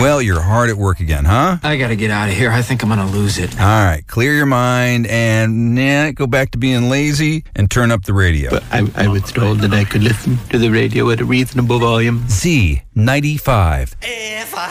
Well, you're hard at work again, huh? I gotta get out of here. I think I'm gonna lose it. All right, clear your mind and go back to being lazy and turn up the radio. But I was told that I could listen to the radio at a reasonable volume. Z95. If I